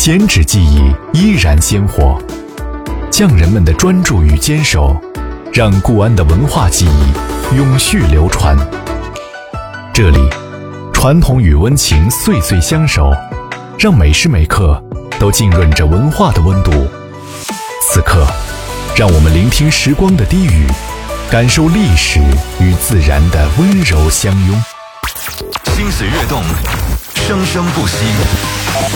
剪纸技艺依然鲜活，匠人们的专注与坚守，让固安的文化记忆永续流传。这里，传统与温情岁岁相守，让每时每刻都浸润着文化的温度。此刻，让我们聆听时光的低语，感受历史与自然的温柔相拥。 心随跃动，生生不息。